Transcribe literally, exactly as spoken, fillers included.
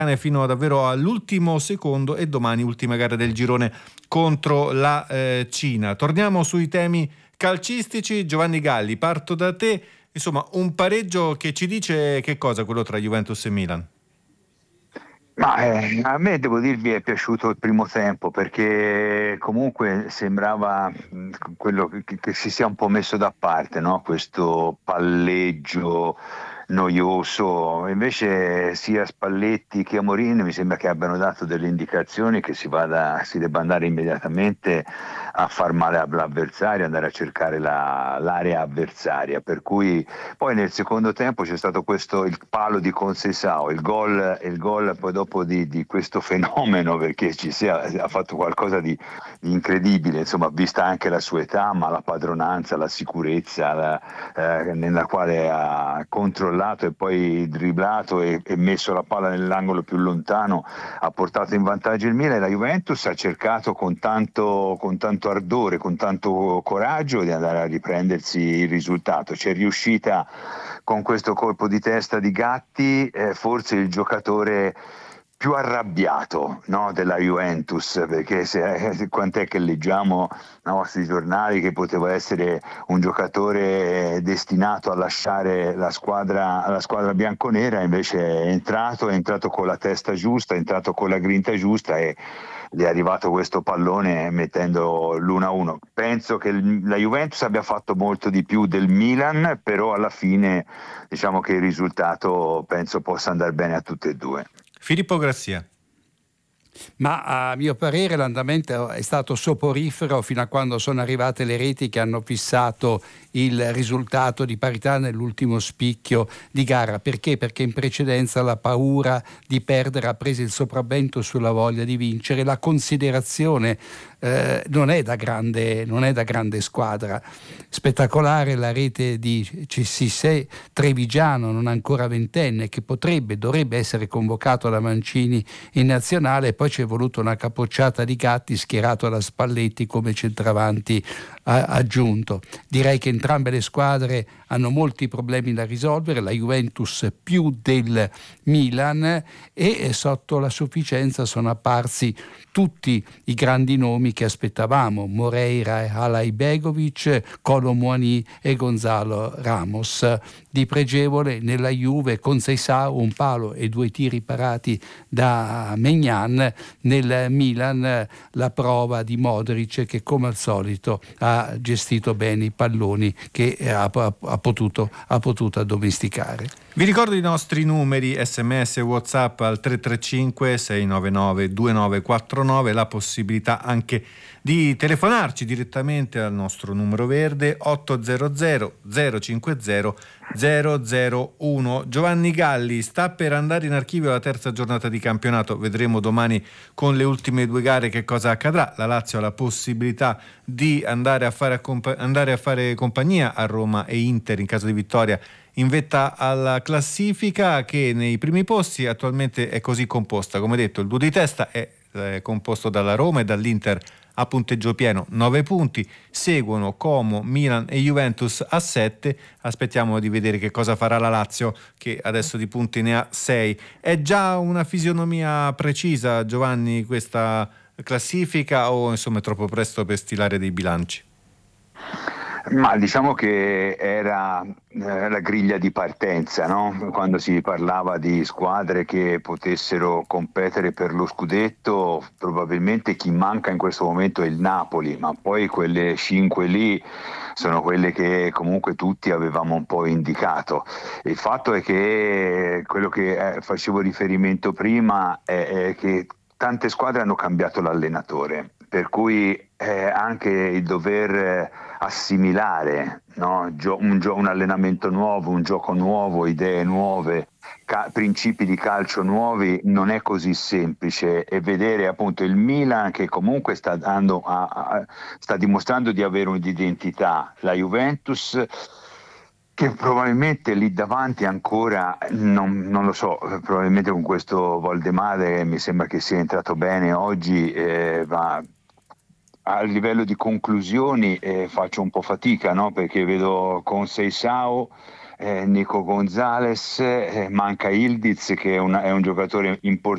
fino davvero all'ultimo secondo e domani ultima gara del girone contro la eh, Cina. Torniamo sui temi calcistici. Giovanni Galli, parto da te. Insomma, un pareggio che ci dice che cosa quello tra Juventus e Milan? Ma eh, a me, devo dirvi, è piaciuto il primo tempo, perché comunque sembrava mh, quello che, che si sia un po' messo da parte, no? Questo palleggio noioso. Invece sia Spalletti che Amorin mi sembra che abbiano dato delle indicazioni che si vada, si debba andare immediatamente a far male all'avversario, andare a cercare la, l'area avversaria, per cui poi nel secondo tempo c'è stato questo, il palo di Conceição, il gol, il gol poi dopo di, di questo fenomeno, perché ci sia, ha fatto qualcosa di, di incredibile, insomma, vista anche la sua età, ma la padronanza, la sicurezza la, eh, nella quale ha controllato e poi dribblato e, e messo la palla nell'angolo più lontano, ha portato in vantaggio il Milan, e la Juventus ha cercato con tanto, con tanto ardore, con tanto coraggio di andare a riprendersi il risultato. C'è riuscita con questo colpo di testa di Gatti, eh, forse il giocatore più arrabbiato, no, della Juventus, perché se, quant'è che leggiamo nei nostri giornali che poteva essere un giocatore destinato a lasciare la squadra, la squadra bianconera, invece è entrato, è entrato con la testa giusta, è entrato con la grinta giusta e gli è arrivato questo pallone mettendo l'uno a uno. Penso che la Juventus abbia fatto molto di più del Milan, però alla fine diciamo che il risultato penso possa andare bene a tutte e due. Filippo Grassia. Ma a mio parere l'andamento è stato soporifero fino a quando sono arrivate le reti che hanno fissato il risultato di parità nell'ultimo spicchio di gara. Perché? Perché in precedenza la paura di perdere ha preso il sopravvento sulla voglia di vincere. La considerazione eh, non è da grande, non è da grande squadra. Spettacolare la rete di Cissé, trevigiano, non ancora ventenne, che potrebbe, dovrebbe essere convocato da Mancini in nazionale. Poi c'è voluto una capocciata di Gatti schierato da Spalletti come centravanti a, aggiunto. Direi che entrambe le squadre hanno molti problemi da risolvere, la Juventus più del Milan, e sotto la sufficienza sono apparsi tutti i grandi nomi che aspettavamo: Moreira, Alaibegovic, Kolo Muani e Gonzalo Ramos. Di pregevole nella Juve Conceição, un palo e due tiri parati da Maignan. Nel Milan la prova di Modric, che come al solito ha gestito bene i palloni che ha, ha, ha, potuto, ha potuto addomesticare. Vi ricordo i nostri numeri sms e WhatsApp al tre tre cinque sei nove nove due nove quattro nove, la possibilità anche di telefonarci direttamente al nostro numero verde otto zero zero zero cinque zero zero zero uno. Giovanni Galli, sta per andare in archivio la terza giornata di campionato, vedremo domani con le ultime due gare che cosa accadrà. La Lazio ha la possibilità di andare a fare, accomp- andare a fare compagnia a Roma e Inter in caso di vittoria in vetta alla classifica, che nei primi posti attualmente è così composta. Come detto, il duo di testa è eh, composto dalla Roma e dall'Inter a punteggio pieno, nove punti, seguono Como, Milan e Juventus a sette. Aspettiamo di vedere che cosa farà la Lazio, che adesso di punti ne ha sei. È già una fisionomia precisa, Giovanni, questa classifica, o insomma è troppo presto per stilare dei bilanci? Ma diciamo che era eh, la griglia di partenza, no? Quando si parlava di squadre che potessero competere per lo scudetto, probabilmente chi manca in questo momento è il Napoli, ma poi quelle cinque lì sono quelle che comunque tutti avevamo un po' indicato. Il fatto è che quello che eh, facevo riferimento prima è, è che tante squadre hanno cambiato l'allenatore, per cui eh, anche il dover eh, assimilare, no? Gio- un, gio- un allenamento nuovo, un gioco nuovo, idee nuove, ca- principi di calcio nuovi non è così semplice, e vedere appunto il Milan che comunque sta, dando a, a, sta dimostrando di avere un'identità, la Juventus che probabilmente lì davanti ancora non, non lo so, probabilmente con questo Voldemade mi sembra che sia entrato bene oggi, eh, ma a livello di conclusioni eh, faccio un po' fatica, no? Perché vedo Conceição, eh, Nico Gonzalez, eh, manca Ildiz che è, una, è un giocatore importante